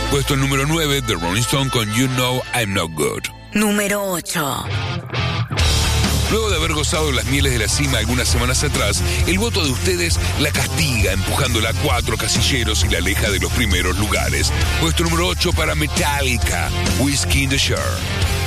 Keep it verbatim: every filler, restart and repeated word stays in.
Puesto número nueve, The Rolling Stones con You Know I'm Not Good. Número ocho. Luego de haber gozado las mieles de la cima algunas semanas atrás, el voto de ustedes la castiga, empujándola a cuatro casilleros y la aleja de los primeros lugares. Puesto número ocho para Metallica, Whiskey in the Jar.